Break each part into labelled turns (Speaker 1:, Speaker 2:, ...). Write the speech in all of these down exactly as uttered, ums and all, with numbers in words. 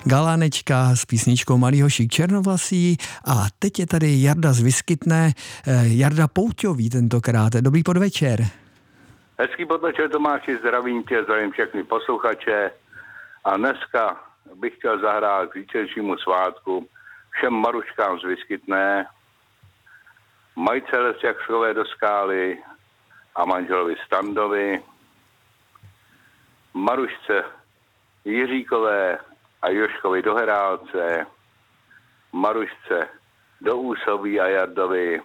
Speaker 1: Galanečka s písničkou Malý hošík černovlasý a teď je tady Jarda z Vyskytné, Jarda Pouťový tentokrát. Dobrý podvečer.
Speaker 2: Hezký podvečer, Tomáši, zdravím tě, zdravím všechny posluchače a dneska bych chtěl zahrát k zítřejšímu svátku všem Maruškám z Vyskytné, majce Lesjakskové do Skály a manželovi Standovi, Marušce Jiříkové a Joškovi do Herálce, Marušce do Úsoví a Jardovi.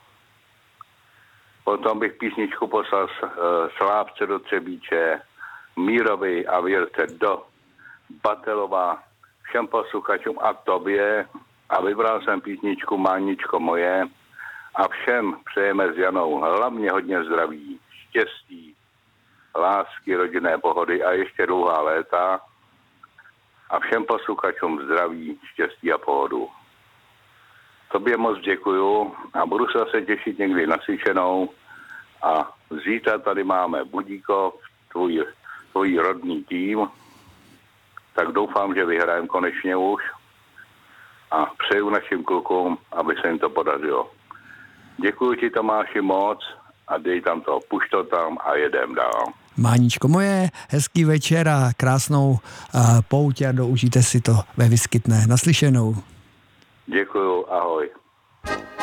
Speaker 2: Potom bych písničku poslal Slápce do Třebíče, Mírovi a Věrce do Batelova, všem posluchačům a tobě. A vybral jsem písničku Máničko moje a všem přejeme s Janou hlavně hodně zdraví, štěstí, lásky, rodinné pohody a ještě dlouhá léta. A všem posluchačům zdraví, štěstí a pohodu. Tobě moc děkuju a budu se zase těšit někdy naslyšenou. A zítra tady máme Budíkov, tvůj, tvůj rodný tým. Tak doufám, že vyhrajeme konečně už. A přeju našim klukům, aby se jim to podařilo. Děkuji ti, Tomáši, moc a dej tam to, puš to tam a jedem dál.
Speaker 1: Máničko moje, hezký večer a krásnou uh, pouť a doužijte si to ve Vyskytné. Naslyšenou.
Speaker 2: Děkuju, ahoj.